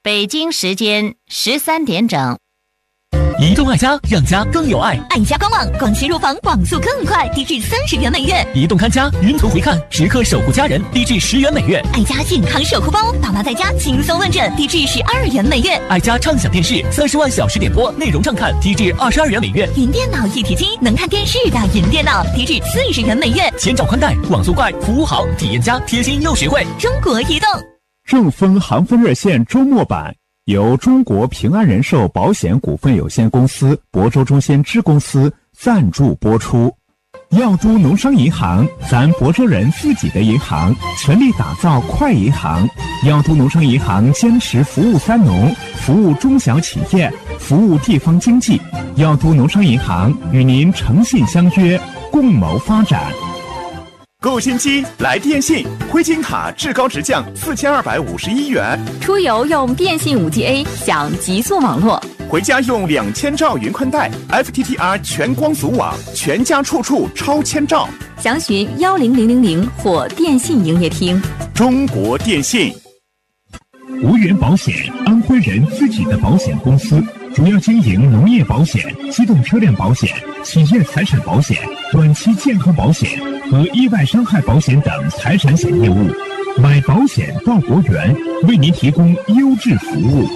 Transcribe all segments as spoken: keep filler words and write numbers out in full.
北京时间十三点整。 移动爱家，让家更有爱。 爱家官网，光纤入房，网速更快，低至三十元每月。 移动看家，云图回看，时刻守护家人，低至十元每月。 爱家健康守护包，爸妈在家轻松问诊，低至十二元每月。 爱家畅享电视，三十万小时点播，内容畅看，低至二十二元每月。 云电脑一体机，能看电视的云电脑，低至四十元每月。 千兆宽带，网速快，服务好，体验佳，贴心又实惠。 中国移动。 正风航风热线周末版。由中国平安人寿保险股份有限公司、亳州中先支公司赞助播出。耀都农商银行，咱亳州人自己的银行，全力打造快银行。耀都农商银行坚持服务三农，服务中小企业，服务地方经济。耀都农商银行与您诚信相约，共谋发展。 购新机来电信，灰金卡至高直降四千二百五十一元。 出游用电信 五 G A 享极速网络， 回家用两千兆云宽带 F T T R 全光阻网，全家处处超千兆。 详询幺零零零零或电信营业厅。 中国电信。 无源保险，安徽人自己的保险公司，主要经营农业保险、机动车辆保险、企业财产保险、短期健康保险和意外伤害保险等财产险业务。买保险到国源，为您提供优质服务。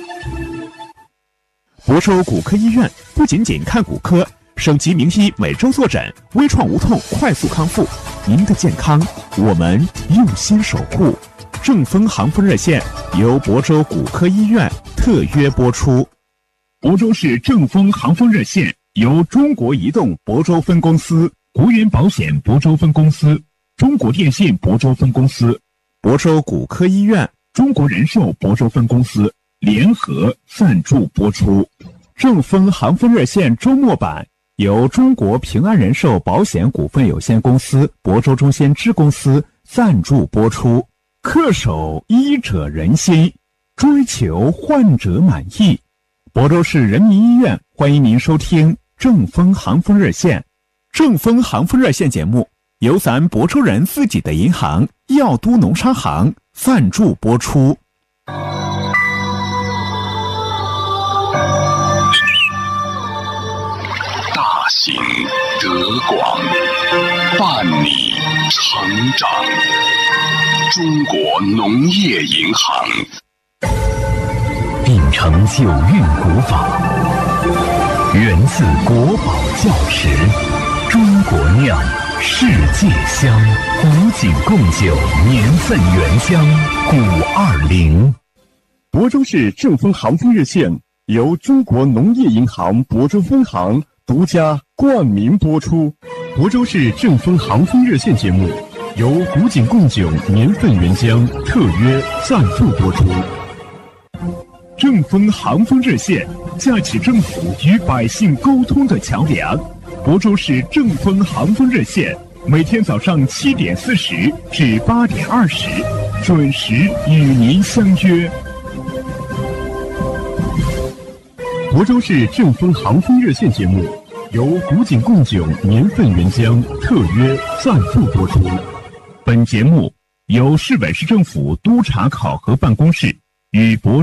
亳州骨科医院不仅仅看骨科，省级名医每周坐诊，微创无痛，快速康复。您的健康，我们用心守护。正风航风热线由亳州骨科医院特约播出。 亳州市正风航风热线由中国移动亳州分公司、国源保险亳州分公司、中国电信亳州分公司、 亳州骨科医院、 中国人寿亳州分公司联合赞助播出。 正风航风热线周末版由中国平安人寿保险股份有限公司、亳州中先支公司赞助播出。恪守医者仁心，追求患者满意。亳州市人民医院欢迎您收听正风航风热线。正风航风热线节目由咱亳州人自己的银行耀都农商行赞助播出。 大行德广，伴你成长。中国农业银行秉承九韵古法，源自国宝窖池，中国酿，世界香，古井贡酒，年份原香，古二零。 亳州市正风航风热线由中国农业银行亳州分行独家冠名播出。亳州市正风航风热线节目由古井贡酒年份原香特约赞助播出。正风航风热线架起政府与百姓沟通的桥梁。亳州市正风航风热线每天早上七点四十至八点二十准时与您相约。亳州市正风航风热线节目由古井贡酒年份原香特约赞助播出。本节目由市委市政府督查考核办公室与亳